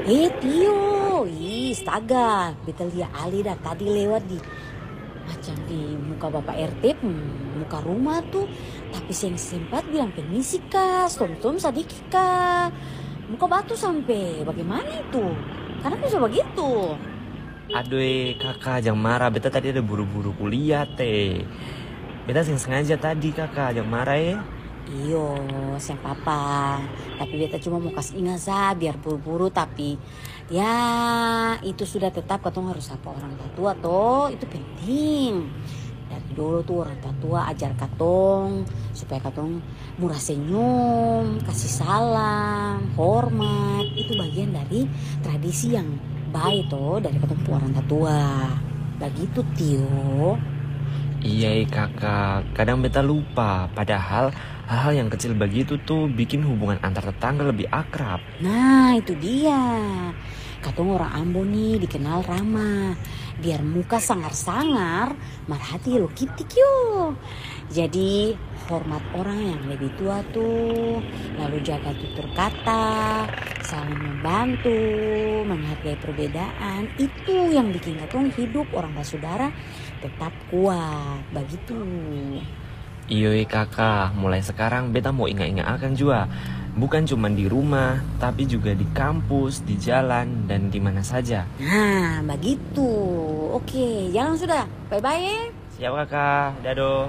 Tio, astaga, beta lihat Ali dah tadi lewat di macam di muka Bapak RT, muka rumah tuh. Tapi yang sempat bilang permisi kak, tom sadiki kak. Muka batu sampai, bagaimana itu? Karena bisa begitu. Aduh kakak jangan marah, beta tadi ada buru-buru kuliah teh. Beta sengaja tadi kakak, jangan marah ya. Iyo, siapa apa. Tapi beta cuma mau kasih ingat sah, biar buru-buru. Tapi ya itu sudah tetap katong harus apa orang tua toh, itu penting. Dari dulu tuh orang tua ajar katong supaya katong murah senyum, kasih salam, hormat. Itu bagian dari tradisi yang baik toh dari katong orang tua. Begitu Tio. Iya kakak, kadang beta lupa. Padahal hal-hal yang kecil begitu tuh bikin hubungan antar tetangga lebih akrab. Nah itu dia. Katong orang Ambon nih dikenal ramah. Biar muka sangar-sangar, marah hati lo kitik yo. Jadi hormat orang yang lebih tua tuh. Lalu jaga tutur kata, saling membantu, menghargai perbedaan. Itu yang bikin katong hidup orang bersaudara tetap kuat. Begitu. Iya kakak, mulai sekarang beta mau ingat-ingat akan juga. Bukan cuma di rumah, tapi juga di kampus, di jalan, dan di mana saja. Nah, begitu. Oke, jalan sudah. Bye-bye. Siap kakak, dado.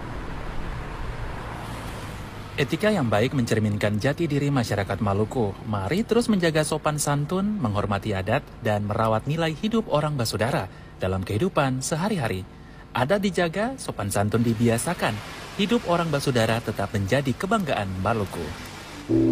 Etika yang baik mencerminkan jati diri masyarakat Maluku. Mari terus menjaga sopan santun, menghormati adat, dan merawat nilai hidup orang bersaudara dalam kehidupan sehari-hari. Adat dijaga, sopan santun dibiasakan. Hidup orang bersaudara tetap menjadi kebanggaan Maluku.